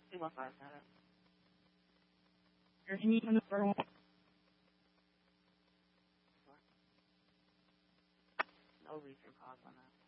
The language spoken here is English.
215 that. There's an even for one. No recent calls on that.